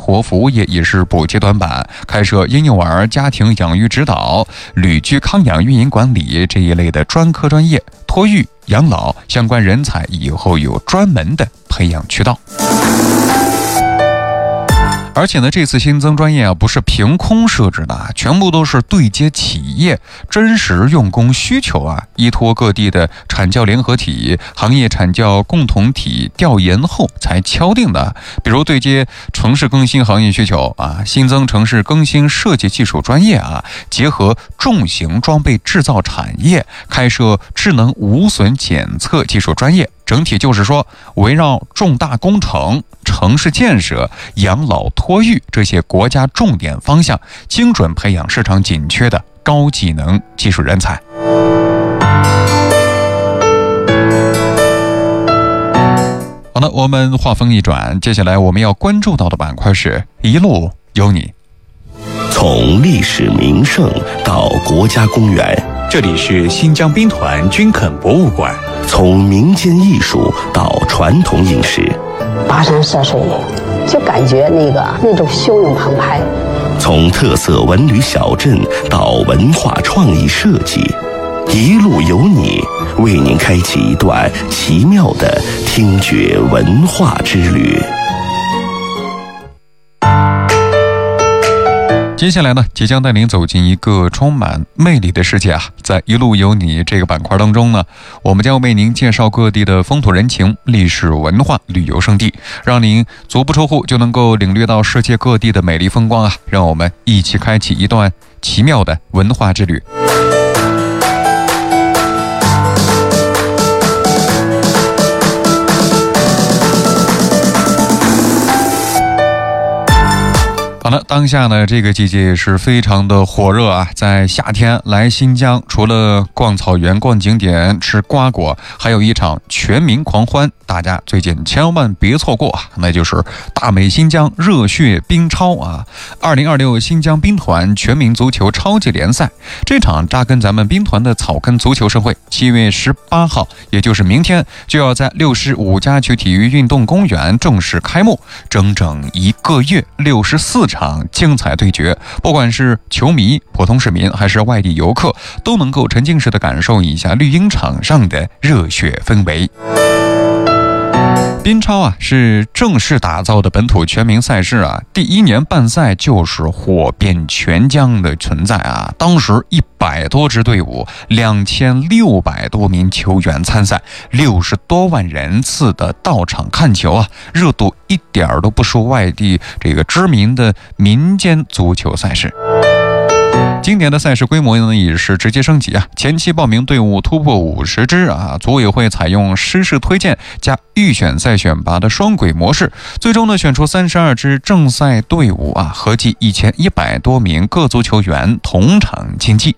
活服务业也是补贴短板，开设婴幼儿家庭养育指导、旅居康养运营管理这一类的专科专业，托育、养老相关人才以后有专门的培养渠道。而且呢，这次新增专业啊，不是凭空设置的，全部都是对接企业真实用工需求啊，依托各地的产教联合体、行业产教共同体调研后才敲定的。比如对接城市更新行业需求啊，新增城市更新设计技术专业啊，结合重型装备制造产业，开设智能无损检测技术专业。整体就是说，围绕重大工程、城市建设、养老托育这些国家重点方向，精准培养市场紧缺的高技能技术人才。好的，我们话锋一转，接下来我们要关注到的板块是一路有你。 从历史名胜到国家公园， 这里是新疆兵团军垦博物馆。 从民间艺术到传统饮食， 跋山涉水，就感觉那种汹涌澎湃。 从特色文旅小镇到文化创意设计，一路有你，为您开启一段奇妙的听觉文化之旅。 接下来呢，即将带您走进一个充满魅力的世界啊！在一路有你这个板块当中呢，我们将为您介绍各地的风土人情、历史文化、旅游胜地，让您足不出户就能够领略到世界各地的美丽风光啊！让我们一起开启一段奇妙的文化之旅。好了，当下呢，这个季节也是非常的火热啊！在夏天来新疆，除了逛草原、逛景点、吃瓜果，还有一场全民狂欢，大家最近千万别错过啊！那就是大美新疆热血冰超啊！2026新疆兵团全民足球超级联赛，这场扎根咱们兵团的草根足球盛会，7月18号，也就是明天，就要在65家区体育运动公园正式开幕，整整1个月，64场精彩对决，不管是球迷、普通市民还是外地游客，都能够沉浸式的感受一下绿茵场上的热血氛围。兵超啊是正式打造的本土全民赛事啊，第1年办赛就是火遍全疆的存在啊。当时100多支队伍，2600多名球员参赛，60多万人次的到场看球啊，热度一点都不输外地这个知名的民间足球赛事。今年的赛事规模呢也是直接升级啊，前期报名队伍突破50支啊，组委会采用师事推荐加预选赛选拔的双轨模式，最终呢选出32支正赛队伍啊，合计1100多名各族球员同场竞技。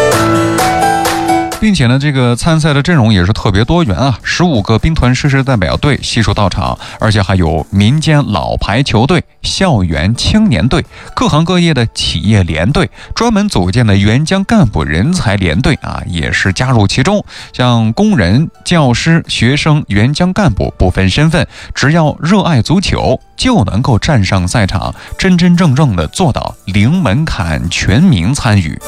并且呢，这个参赛的阵容也是特别多元啊，15个兵团师事代表队悉数到场，而且还有民间老牌球队、校园青年队、各行各业的企业联队，专门组建的援疆干部人才联队啊，也是加入其中。像工人、教师、学生、援疆干部不分身份，只要热爱足球，就能够站上赛场，真真正正的做到零门槛全民参与。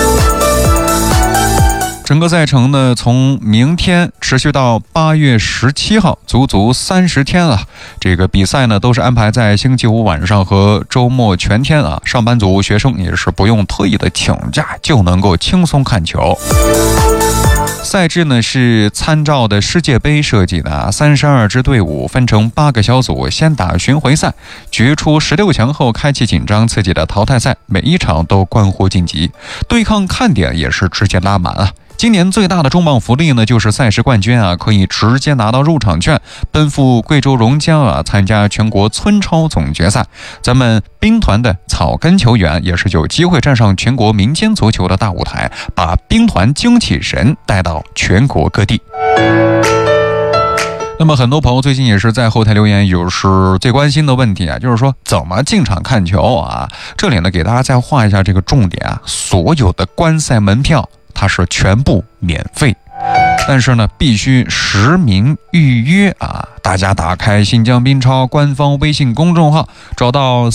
整个赛程呢，从明天持续到8月17号，足足30天啊。这个比赛呢，都是安排在星期五晚上和周末全天啊。上班族、学生也是不用特意的请假，就能够轻松看球。赛制呢是参照的世界杯设计的，32支队伍分成8个小组，先打巡回赛，决出16强后开启紧张刺激的淘汰赛，每一场都关乎晋级，对抗看点也是直接拉满啊。今年最大的重磅福利呢，就是赛事冠军啊，可以直接拿到入场券，奔赴贵州榕江啊，参加全国村超总决赛。咱们兵团的草根球员也是有机会站上全国民间足球的大舞台，把兵团精气神带到全国各地。那么很多朋友最近也是在后台留言，有是最关心的问题啊，就是说怎么进场看球啊？这里呢给大家再画一下这个重点啊，所有的观赛门票它是全部免费，但是呢必须实名预约啊！大家打开新疆兵超官方微信公众号，找到